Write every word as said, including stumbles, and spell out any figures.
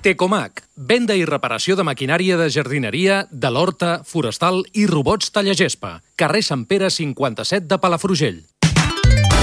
Tecomac, venda i reparació de maquinària de jardineria, de l'horta, forestal i robots tallagespa. Carrer Sant Pere cinquanta-set de Palafrugell.